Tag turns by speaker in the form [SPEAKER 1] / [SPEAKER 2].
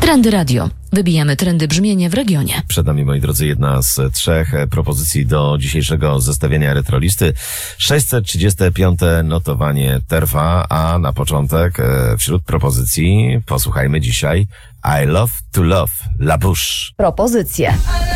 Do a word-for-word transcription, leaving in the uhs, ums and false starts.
[SPEAKER 1] Trendy Radio. Wybijamy trendy brzmienia w regionie.
[SPEAKER 2] Przed nami, moi drodzy, jedna z trzech propozycji do dzisiejszego zestawienia retrolisty. sześćset trzydzieste piąte notowanie trwa, a na początek wśród propozycji posłuchajmy dzisiaj I Love to Love La Bouche.
[SPEAKER 1] Propozycje.